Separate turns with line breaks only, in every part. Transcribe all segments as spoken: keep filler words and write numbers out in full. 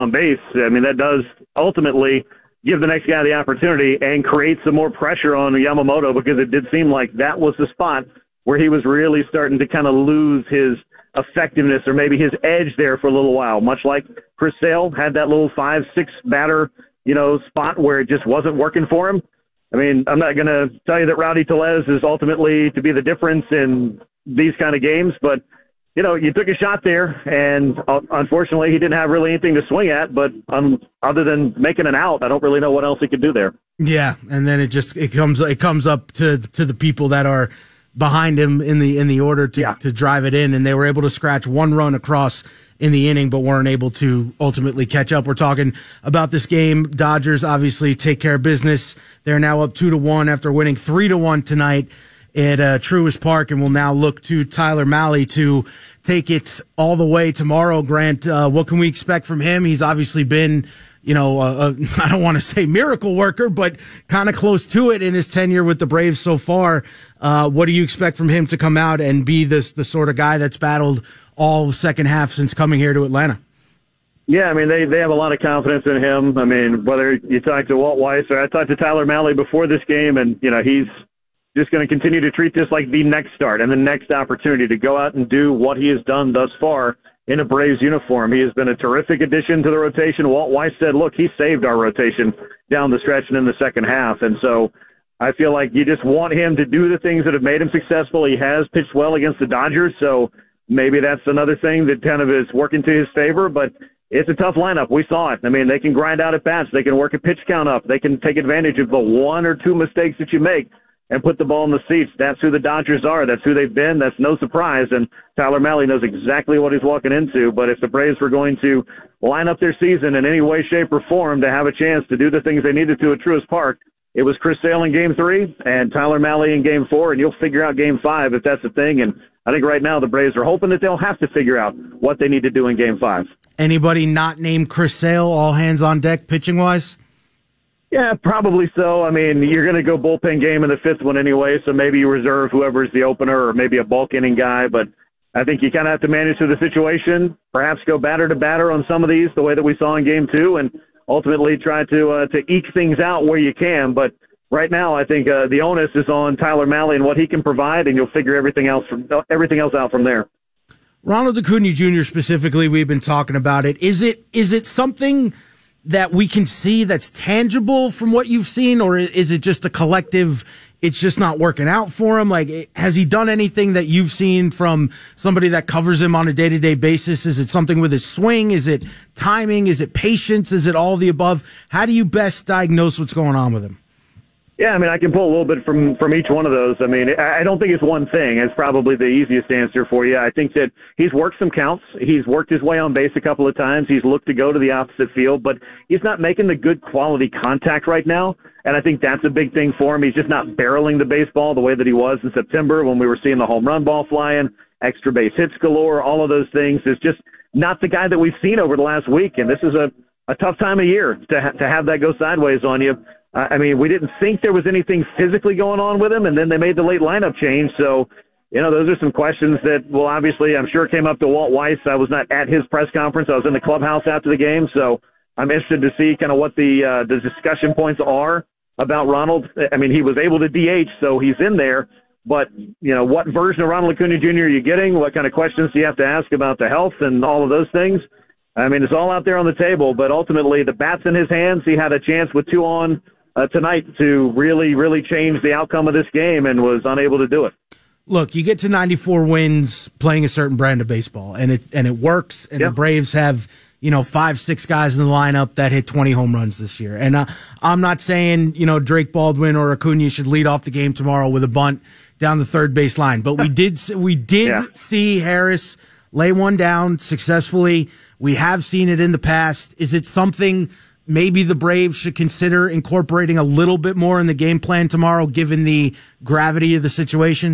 on base, I mean, that does ultimately give the next guy the opportunity and create some more pressure on Yamamoto, because it did seem like that was the spot where he was really starting to kind of lose his effectiveness or maybe his edge there for a little while, much like Chris Sale had that little five, six batter, you know, spot where it just wasn't working for him. I mean, I'm not going to tell you that Rowdy Tellez is ultimately to be the difference in these kind of games, but you know, you took a shot there, and uh, unfortunately he didn't have really anything to swing at, but um, other than making an out, I don't really know what else he could do there.
Yeah, and then it just it comes it comes up to to the people that are behind him in the in the order to,
yeah.
to drive it in, and they were able to scratch one run across in the inning, but weren't able to ultimately catch up. We're talking about this game. Dodgers obviously take care of business. They're now up two to one after winning three to one tonight at uh, Truist Park, and will now look to Tyler Mahle to take it all the way tomorrow. Grant, uh, what can we expect from him? He's obviously been, you know, a, a, I don't want to say miracle worker, but kind of close to it in his tenure with the Braves so far. Uh, what do you expect from him to come out and be this the sort of guy that's battled all the second half since coming here to Atlanta?
Yeah, I mean, they, they have a lot of confidence in him. I mean, whether you talk to Walt Weiss or I talked to Tyler Mahle before this game, and, you know, he's just going to continue to treat this like the next start and the next opportunity to go out and do what he has done thus far in a Braves uniform. He has been a terrific addition to the rotation. Walt Weiss said, look, he saved our rotation down the stretch and in the second half. And so I feel like you just want him to do the things that have made him successful. He has pitched well against the Dodgers, so maybe that's another thing that kind of is working to his favor. But it's a tough lineup. We saw it. I mean, they can grind out at bats. They can work a pitch count up. They can take advantage of the one or two mistakes that you make and put the ball in the seats. That's who the Dodgers are. That's who they've been. That's no surprise. And Tyler Mahle knows exactly what he's walking into. But if the Braves were going to line up their season in any way, shape, or form to have a chance to do the things they needed to at Truist Park, it was Chris Sale in game three and Tyler Mahle in game four, and you'll figure out game five if that's the thing. And I think right now the Braves are hoping that they'll have to figure out what they need to do in game five.
Anybody not named Chris Sale, all hands on deck pitching-wise?
Yeah, probably so. I mean, you're going to go bullpen game in the fifth one anyway, so maybe you reserve whoever's the opener or maybe a bulk inning guy. But I think you kind of have to manage through the situation, perhaps go batter to batter on some of these the way that we saw in game two, and ultimately try to uh, to eke things out where you can. But right now I think uh, the onus is on Tyler Mahle and what he can provide, and you'll figure everything else from everything else out from there.
Ronald Acuna Junior specifically, we've been talking about it. Is it is it something that we can see that's tangible from what you've seen, or is it just a collective, it's just not working out for him? Like, has he done anything that you've seen from somebody that covers him on a day-to-day basis? Is it something with his swing? Is it timing? Is it patience? Is it all the above? How do you best diagnose what's going on with him?
Yeah, I mean, I can pull a little bit from, from each one of those. I mean, I don't think it's one thing. It's probably the easiest answer for you. I think that he's worked some counts. He's worked his way on base a couple of times. He's looked to go to the opposite field, but he's not making the good quality contact right now. And I think that's a big thing for him. He's just not barreling the baseball the way that he was in September when we were seeing the home run ball flying, extra base hits galore, all of those things. It's just not the guy that we've seen over the last week. And this is a, a tough time of year to, ha- to have that go sideways on you. I mean, we didn't think there was anything physically going on with him, and then they made the late lineup change. So, you know, those are some questions that, well, obviously, I'm sure came up to Walt Weiss. I was not at his press conference. I was in the clubhouse after the game. So I'm interested to see kind of what the uh, the discussion points are about Ronald. I mean, he was able to D H, so he's in there. But, you know, what version of Ronald Acuna Junior are you getting? What kind of questions do you have to ask about the health and all of those things? I mean, it's all out there on the table. But ultimately, the bat's in his hands. He had a chance with two on Uh, tonight to really, really change the outcome of this game and was unable to do it.
Look, you get to ninety-four wins playing a certain brand of baseball, and it and it works, and
yep.
The Braves have, you know, five, six guys in the lineup that hit twenty home runs this year. And uh, I'm not saying, you know, Drake Baldwin or Acuna should lead off the game tomorrow with a bunt down the third base line, but we did we did yeah. see Harris lay one down successfully. We have seen it in the past. Is it something maybe the Braves should consider incorporating a little bit more in the game plan tomorrow, given the gravity of the situation?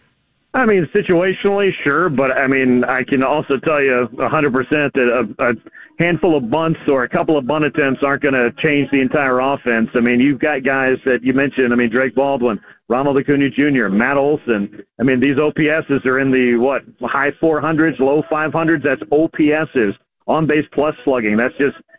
I mean, situationally, sure, but I mean, I can also tell you one hundred percent that a, a handful of bunts or a couple of bunt attempts aren't going to change the entire offense. I mean, you've got guys that you mentioned, I mean, Drake Baldwin, Ronald Acuna Junior, Matt Olson. I mean, these O P S's are in the, what, high four hundreds, low five hundreds. That's O P S's on base plus slugging. That's just